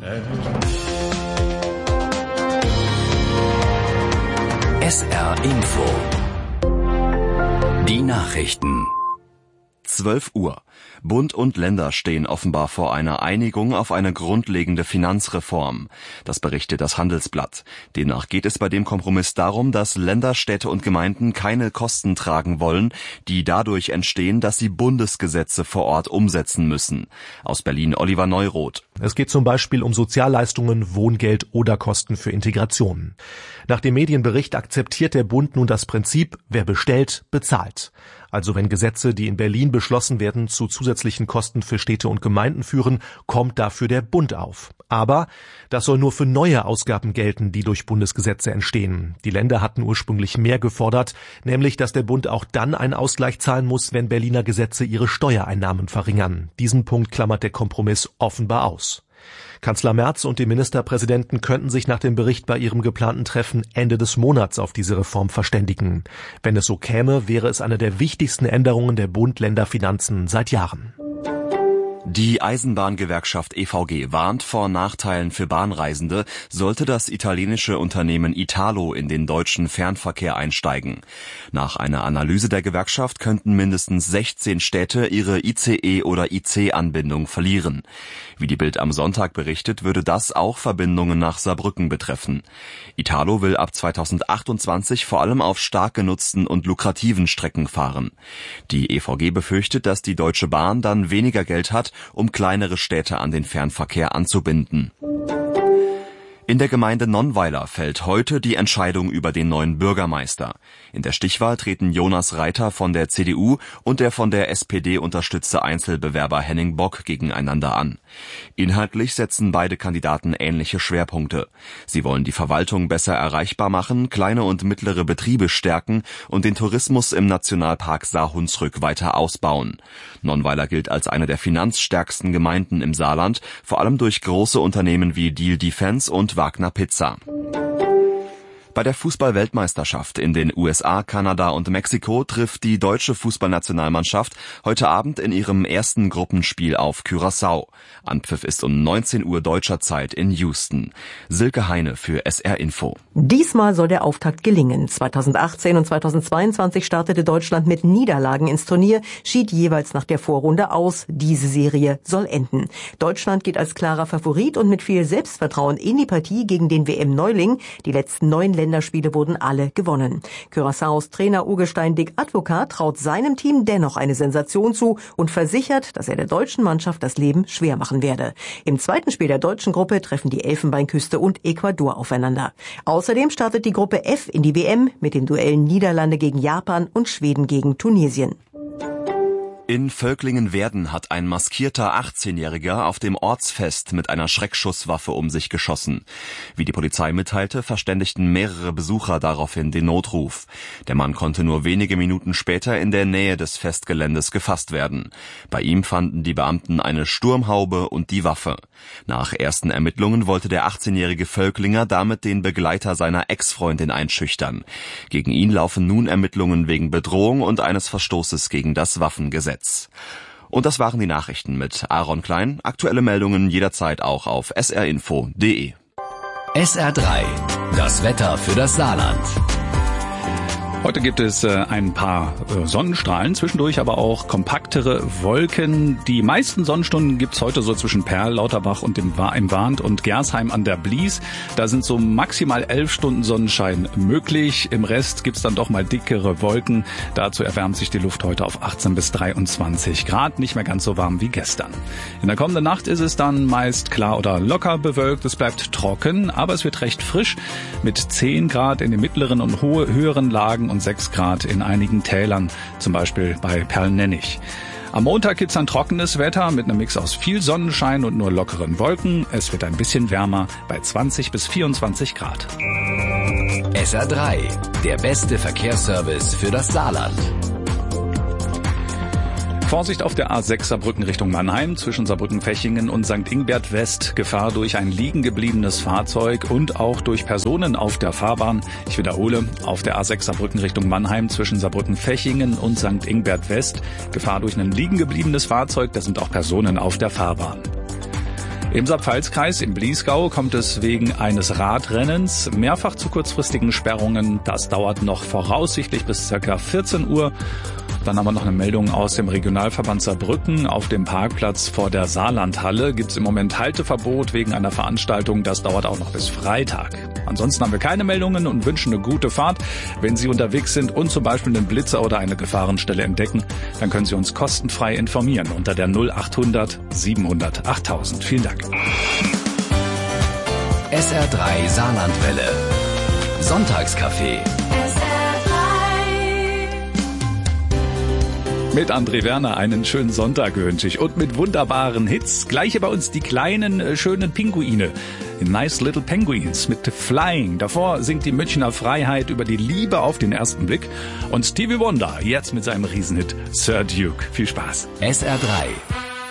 SR Info. Die Nachrichten. 12 Uhr. Bund und Länder stehen offenbar vor einer Einigung auf eine grundlegende Finanzreform. Das berichtet das Handelsblatt. Demnach geht es bei dem Kompromiss darum, dass Länder, Städte und Gemeinden keine Kosten tragen wollen, die dadurch entstehen, dass sie Bundesgesetze vor Ort umsetzen müssen. Aus Berlin Oliver Neuroth. Es geht zum Beispiel um Sozialleistungen, Wohngeld oder Kosten für Integration. Nach dem Medienbericht akzeptiert der Bund nun das Prinzip, wer bestellt, bezahlt. Also wenn Gesetze, die in Berlin beschlossen werden, zu zusätzlichen Kosten für Städte und Gemeinden führen, kommt dafür der Bund auf. Aber das soll nur für neue Ausgaben gelten, die durch Bundesgesetze entstehen. Die Länder hatten ursprünglich mehr gefordert, nämlich dass der Bund auch dann einen Ausgleich zahlen muss, wenn Berliner Gesetze ihre Steuereinnahmen verringern. Diesen Punkt klammert der Kompromiss offenbar aus. Kanzler Merz und die Ministerpräsidenten könnten sich nach dem Bericht bei ihrem geplanten Treffen Ende des Monats auf diese Reform verständigen. Wenn es so käme, wäre es eine der wichtigsten Änderungen der Bund-Länder-Finanzen seit Jahren. Die Eisenbahngewerkschaft EVG warnt vor Nachteilen für Bahnreisende, sollte das italienische Unternehmen Italo in den deutschen Fernverkehr einsteigen. Nach einer Analyse der Gewerkschaft könnten mindestens 16 Städte ihre ICE- oder IC-Anbindung verlieren. Wie die Bild am Sonntag berichtet, würde das auch Verbindungen nach Saarbrücken betreffen. Italo will ab 2028 vor allem auf stark genutzten und lukrativen Strecken fahren. Die EVG befürchtet, dass die Deutsche Bahn dann weniger Geld hat, um kleinere Städte an den Fernverkehr anzubinden. In der Gemeinde Nonnweiler fällt heute die Entscheidung über den neuen Bürgermeister. In der Stichwahl treten Jonas Reiter von der CDU und der von der SPD unterstützte Einzelbewerber Henning Bock gegeneinander an. Inhaltlich setzen beide Kandidaten ähnliche Schwerpunkte. Sie wollen die Verwaltung besser erreichbar machen, kleine und mittlere Betriebe stärken und den Tourismus im Nationalpark Saar-Hunsrück weiter ausbauen. Nonnweiler gilt als eine der finanzstärksten Gemeinden im Saarland, vor allem durch große Unternehmen wie Deal Defense und Wagner Pizza. Bei der Fußball-Weltmeisterschaft in den USA, Kanada und Mexiko trifft die deutsche Fußballnationalmannschaft heute Abend in ihrem ersten Gruppenspiel auf Curaçao. Anpfiff ist um 19 Uhr deutscher Zeit in Houston. Silke Heine für SR Info. Diesmal soll der Auftakt gelingen. 2018 und 2022 startete Deutschland mit Niederlagen ins Turnier, schied jeweils nach der Vorrunde aus. Diese Serie soll enden. Deutschland geht als klarer Favorit und mit viel Selbstvertrauen in die Partie gegen den WM-Neuling. Die letzten 9 Länderspiele wurden alle gewonnen. Curaçaos Trainer Urgestein Dick Advocat traut seinem Team dennoch eine Sensation zu und versichert, dass er der deutschen Mannschaft das Leben schwer machen werde. Im zweiten Spiel der deutschen Gruppe treffen die Elfenbeinküste und Ecuador aufeinander. Außerdem startet die Gruppe F in die WM mit den Duellen Niederlande gegen Japan und Schweden gegen Tunesien. In Völklingen-Werden hat ein maskierter 18-Jähriger auf dem Ortsfest mit einer Schreckschusswaffe um sich geschossen. Wie die Polizei mitteilte, verständigten mehrere Besucher daraufhin den Notruf. Der Mann konnte nur wenige Minuten später in der Nähe des Festgeländes gefasst werden. Bei ihm fanden die Beamten eine Sturmhaube und die Waffe. Nach ersten Ermittlungen wollte der 18-jährige Völklinger damit den Begleiter seiner Ex-Freundin einschüchtern. Gegen ihn laufen nun Ermittlungen wegen Bedrohung und eines Verstoßes gegen das Waffengesetz. Und das waren die Nachrichten mit Aaron Klein. Aktuelle Meldungen jederzeit auch auf srinfo.de. SR3, das Wetter für das Saarland. Heute gibt es ein paar Sonnenstrahlen, zwischendurch aber auch kompaktere Wolken. Die meisten Sonnenstunden gibt's heute so zwischen Perl, Lauterbach und im Warnt und Gersheim an der Blies. Da sind so maximal 11 Stunden Sonnenschein möglich. Im Rest gibt's dann doch mal dickere Wolken. Dazu erwärmt sich die Luft heute auf 18 bis 23 Grad. Nicht mehr ganz so warm wie gestern. In der kommenden Nacht ist es dann meist klar oder locker bewölkt. Es bleibt trocken, aber es wird recht frisch mit 10 Grad in den mittleren und höheren Lagen und 6 Grad in einigen Tälern, zum Beispiel bei Perlnennig. Am Montag gibt's dann trockenes Wetter mit einem Mix aus viel Sonnenschein und nur lockeren Wolken. Es wird ein bisschen wärmer bei 20 bis 24 Grad. SR3, der beste Verkehrsservice für das Saarland. Vorsicht auf der A6 Saarbrücken Richtung Mannheim zwischen Saarbrücken-Fechingen und St. Ingbert West. Gefahr durch ein liegen gebliebenes Fahrzeug und auch durch Personen auf der Fahrbahn. Ich wiederhole, auf der A6 Saarbrücken Richtung Mannheim zwischen Saarbrücken-Fechingen und St. Ingbert West. Gefahr durch ein liegen gebliebenes Fahrzeug, da sind auch Personen auf der Fahrbahn. Im Saar-Pfalz-Kreis im Bliesgau kommt es wegen eines Radrennens mehrfach zu kurzfristigen Sperrungen. Das dauert noch voraussichtlich bis ca. 14 Uhr. Dann haben wir noch eine Meldung aus dem Regionalverband Saarbrücken. Auf dem Parkplatz vor der Saarlandhalle gibt es im Moment Halteverbot wegen einer Veranstaltung. Das dauert auch noch bis Freitag. Ansonsten haben wir keine Meldungen und wünschen eine gute Fahrt. Wenn Sie unterwegs sind und zum Beispiel einen Blitzer oder eine Gefahrenstelle entdecken, dann können Sie uns kostenfrei informieren unter der 0800 700 8000. Vielen Dank. SR3 Saarlandwelle. Sonntagscafé. Mit André Werner einen schönen Sonntag wünsche ich und mit wunderbaren Hits. Gleich bei uns die kleinen, schönen Pinguine. Nice Little Penguins mit Flying. Davor singt die Münchner Freiheit über die Liebe auf den ersten Blick. Und Stevie Wonder jetzt mit seinem Riesenhit Sir Duke. Viel Spaß. SR3